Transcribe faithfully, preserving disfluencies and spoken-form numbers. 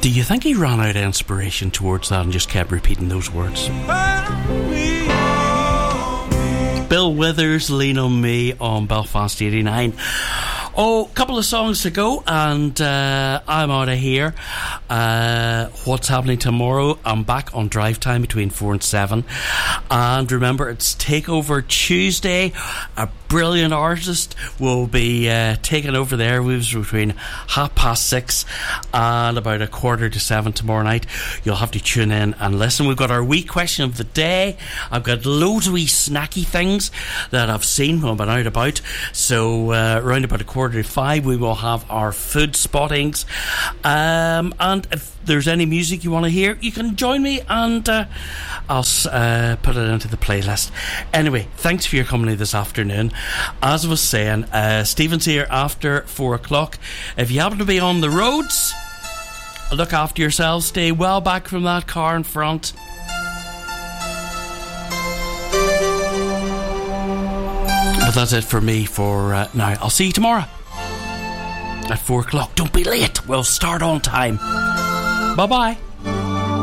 Do you think he ran out of inspiration towards that and just kept repeating those words? Bill Withers, Lean on Me on Belfast eighty-nine. Oh, a couple of songs to go and uh, I'm out of here. Uh, what's happening tomorrow? I'm back on drive time between four and seven. And remember, it's Takeover Tuesday. A brilliant artist will be uh, taking over the airwaves between half past six and about a quarter to seven tomorrow night. You'll have to tune in and listen. We've got our wee question of the day. I've got loads of wee snacky things that I've seen when I've been out about. So uh, around about a quarter to five we will have our food spottings, um, and if there's any music you want to hear, you can join me and uh, I'll uh, put it into the playlist. Anyway, thanks for your company this afternoon. As I was saying, uh, Stephen's here after four o'clock. If you happen to be on the roads, look after yourselves, stay well back from that car in front. But that's it for me for uh, now. I'll see you tomorrow at four o'clock. Don't be late. We'll start on time. Bye bye.